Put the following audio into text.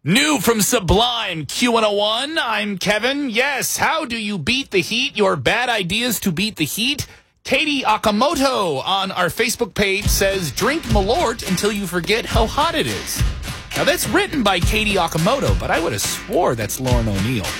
New from Sublime Q101, I'm Kevin. Yes, how do you beat the heat? Your bad ideas to beat the heat? Katie Akamoto on our Facebook page says, drink Malort until you forget how hot it is. Now, that's written by Katie Akamoto, but I would have swore that's Lauren O'Neill.